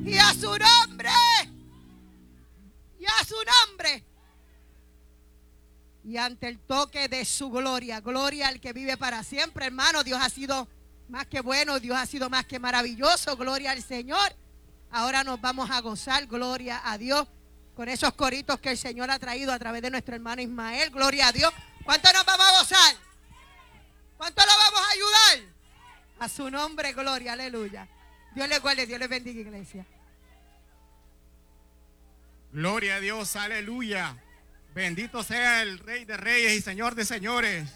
Y a su nombre. Y a su nombre. Y ante el toque de su gloria, gloria al que vive para siempre, hermano. Dios ha sido más que bueno, Dios ha sido más que maravilloso, gloria al Señor. Ahora nos vamos a gozar, gloria a Dios, con esos coritos que el Señor ha traído a través de nuestro hermano Ismael, gloria a Dios. ¿Cuánto nos vamos a gozar? ¿Cuánto lo vamos a ayudar? A su nombre, gloria, aleluya. Dios les guarde, Dios les bendiga, iglesia. Gloria a Dios, aleluya. Bendito sea el Rey de Reyes y Señor de Señores.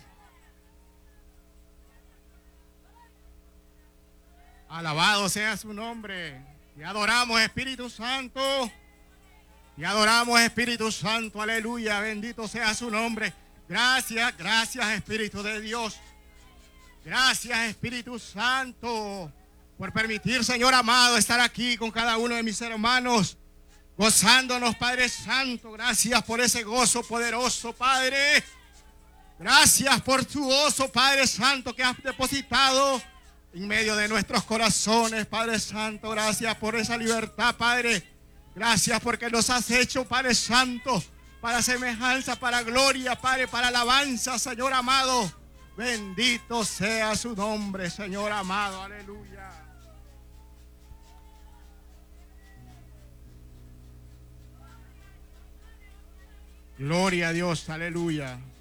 Alabado sea su nombre. Te adoramos, Espíritu Santo. Te adoramos, Espíritu Santo, aleluya. Bendito sea su nombre. Gracias, gracias, Espíritu de Dios. Gracias, Espíritu Santo, por permitir, Señor amado, estar aquí con cada uno de mis hermanos, gozándonos, Padre Santo. Gracias por ese gozo poderoso, Padre. Gracias por tu gozo, Padre Santo, que has depositado en medio de nuestros corazones, Padre Santo. Gracias por esa libertad, Padre. Gracias porque nos has hecho, Padre Santo, para semejanza, para gloria, Padre, para alabanza, Señor amado. Bendito sea su nombre, Señor amado. Aleluya. Gloria a Dios, aleluya.